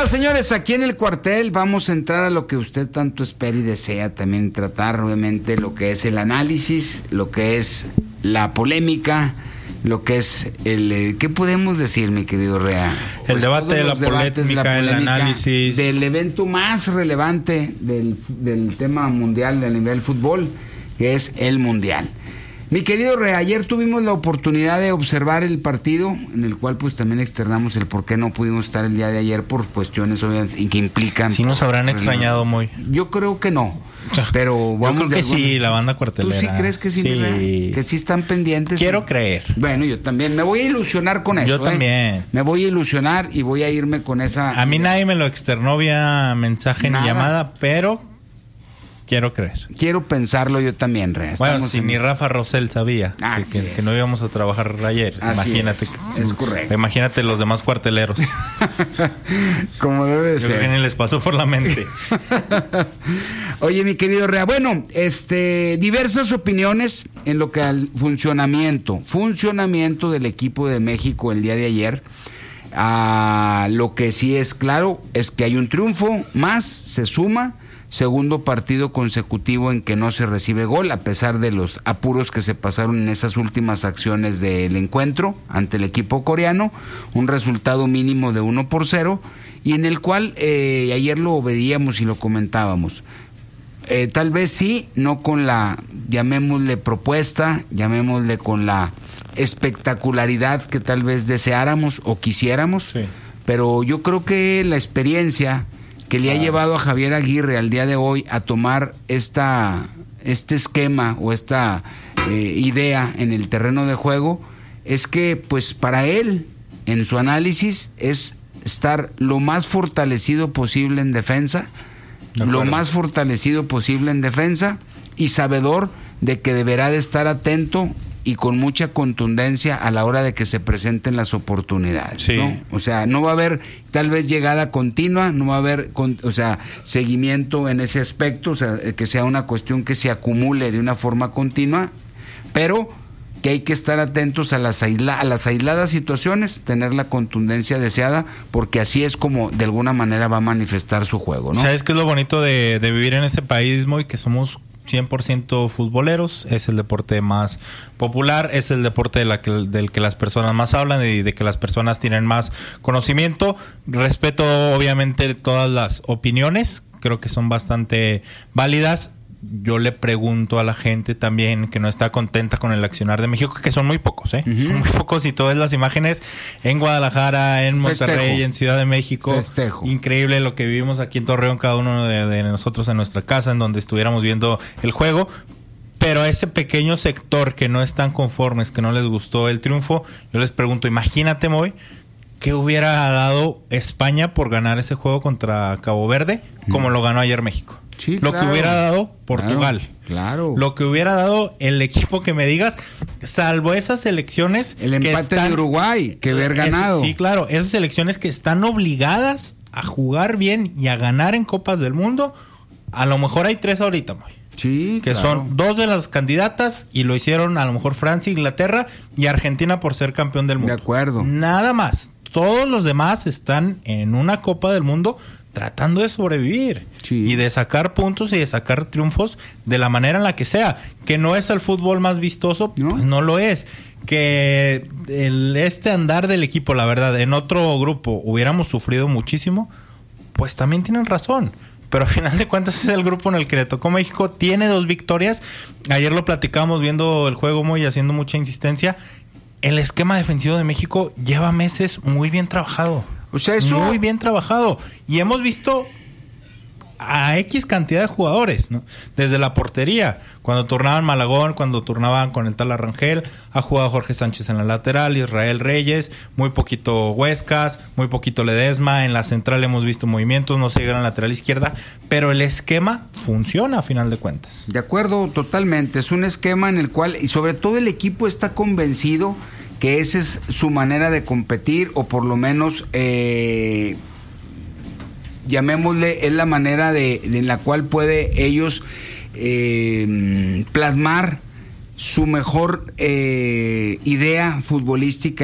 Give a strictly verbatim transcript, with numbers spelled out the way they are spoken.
Bueno, señores, aquí en el cuartel vamos a entrar a lo que usted tanto espera y desea, también tratar obviamente lo que es el análisis, lo que es la polémica, lo que es el... Eh, ¿qué podemos decir, mi querido Rea? El Pues debate, la debates, polémica, la el polémica análisis. del evento más relevante del, del tema mundial del nivel fútbol, que es el Mundial. Mi querido Rea, ayer tuvimos la oportunidad de observar el partido, en el cual pues también externamos el por qué no pudimos estar el día de ayer por cuestiones obviamente que implican... Sí nos habrán extrañado muy. Yo creo que no, pero vamos... Yo creo que alguna... sí, la banda cuartelera. ¿Tú sí crees que sí, sí. mi Rea? Que sí están pendientes. Quiero sí. creer. Bueno, yo también. Me voy a ilusionar con eso. Yo ¿eh? también. Me voy a ilusionar y voy a irme con esa... A mí nadie me lo externó vía mensaje Nada. ni llamada, pero... Quiero creer. Quiero pensarlo yo también, Rea. Bueno, Estamos si en ni eso. Rafa Rosell sabía Así que, que, es. que no íbamos a trabajar ayer. Así Imagínate. es. que- Es correcto. Imagínate los demás cuarteleros. Como debe de Yo creo que ser. ni les pasó por la mente. Oye, mi querido Rea, bueno, este, diversas opiniones en lo que al funcionamiento, funcionamiento del equipo de México el día de ayer. Ah, lo que sí es claro es que hay un triunfo más, se suma, segundo partido consecutivo en que no se recibe gol, a pesar de los apuros que se pasaron en esas últimas acciones del encuentro ante el equipo coreano, un resultado mínimo de uno por cero, y en el cual eh, ayer lo veíamos y lo comentábamos. Eh, tal vez sí, no con la, llamémosle propuesta, llamémosle con la espectacularidad que tal vez deseáramos o quisiéramos, Sí. pero yo creo que la experiencia que le ha llevado a Javier Aguirre al día de hoy a tomar esta, este esquema o esta eh, idea en el terreno de juego, es que pues para él, en su análisis, es estar lo más fortalecido posible en defensa, De lo acuerdo. más fortalecido posible en defensa y sabedor de que deberá de estar atento y con mucha contundencia a la hora de que se presenten las oportunidades, Sí. ¿no? O sea, no va a haber tal vez llegada continua, no va a haber, con, o sea, seguimiento en ese aspecto, o sea, que sea una cuestión que se acumule de una forma continua, pero que hay que estar atentos a las, aisla, a las aisladas situaciones, tener la contundencia deseada, porque así es como de alguna manera va a manifestar su juego, ¿no? ¿Sabes qué es lo bonito de, de vivir en este país, Moy? Que somos cien por ciento futboleros, es el deporte más popular, es el deporte de la que, del que las personas más hablan y de que las personas tienen más conocimiento. Respeto obviamente todas las opiniones, creo que son bastante válidas. Yo le pregunto a la gente también que no está contenta con el accionar de México, que son muy pocos, ¿eh? Uh-huh. Son muy pocos, y tú ves las imágenes en Guadalajara, en Monterrey, Festejo. en Ciudad de México. Festejo. Increíble lo que vivimos aquí en Torreón, cada uno de, de nosotros en nuestra casa, en donde estuviéramos viendo el juego. Pero a ese pequeño sector que no están conformes, que no les gustó el triunfo, yo les pregunto, imagínate, Moy, ¿qué hubiera dado España por ganar ese juego contra Cabo Verde como lo ganó ayer México? Sí, lo claro. que hubiera dado Portugal. Claro. claro. Lo que hubiera dado el equipo que me digas, salvo esas elecciones... El que empate están, de Uruguay, que haber ganado. Es, sí, claro. Esas selecciones que están obligadas a jugar bien y a ganar en Copas del Mundo. A lo mejor hay tres ahorita, Moy. Sí, Que claro. son dos de las candidatas y lo hicieron a lo mejor Francia, Inglaterra y Argentina por ser campeón del mundo. De acuerdo. Nada más. Todos los demás están en una Copa del Mundo tratando de sobrevivir Sí. y de sacar puntos y de sacar triunfos de la manera en la que sea. Que no es el fútbol más vistoso, ¿No? pues no lo es. Que el, este andar del equipo, la verdad, en otro grupo hubiéramos sufrido muchísimo, pues también tienen razón. Pero al final de cuentas es el grupo en el que le tocó México. Tiene dos victorias. Ayer lo platicamos viendo el juego muy haciendo mucha insistencia. El esquema defensivo de México lleva meses muy bien trabajado. O sea, eso... Muy bien trabajado. Y hemos visto a X cantidad de jugadores, ¿no? Desde la portería, cuando turnaban Malagón, cuando turnaban con el Tala Rangel, ha jugado Jorge Sánchez en la lateral, Israel Reyes, muy poquito Huescas, muy poquito Ledesma, en la central hemos visto movimientos, no se llega a la lateral izquierda, pero el esquema funciona a final de cuentas. De acuerdo, totalmente. Es un esquema en el cual, y sobre todo el equipo está convencido que esa es su manera de competir, o por lo menos... Eh, llamémosle, es la manera de, de en la cual puede ellos eh, plasmar su mejor eh, idea futbolística